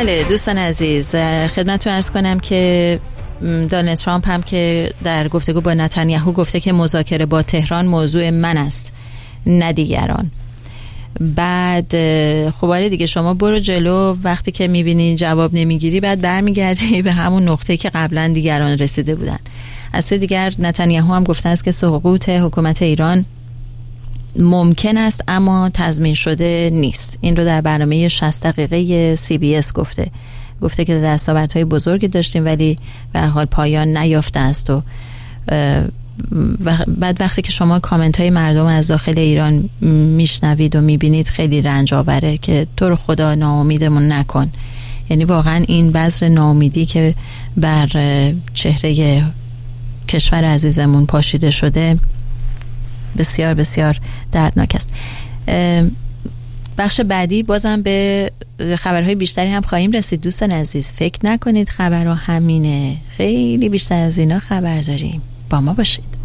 بله دوستان عزیز، خدمتتون عرض کنم که دونالد ترامپ هم که در گفتگو با نتانیاهو گفته که مذاکره با تهران موضوع من است نه دیگران. بعد خب آره دیگه، شما برو جلو، وقتی که میبینی جواب نمیگیری بعد برمیگردی به همون نقطه که قبلا دیگران رسیده بودن. از سوی دیگر نتانیاهو هم گفته است که سقوط حکومت ایران ممکن است اما تضمین شده نیست. این رو در برنامه 60 دقیقه CBS گفته که دستاوردهای بزرگی داشتیم ولی به هر حال پایان نیافته است. و بعد وقتی که شما کامنت های مردم از داخل ایران میشنوید و میبینید خیلی رنج آوره که تو رو خدا ناامیدمون نکن. یعنی واقعا این بذر ناامیدی که بر چهره کشور عزیزمون پاشیده شده بسیار بسیار دردناک است. بخش بعدی بازم به خبرهای بیشتری هم خواهیم رسید. دوستان عزیز فکر نکنید خبرها همینه، خیلی بیشتر از اینا خبر داریم. با ما باشید.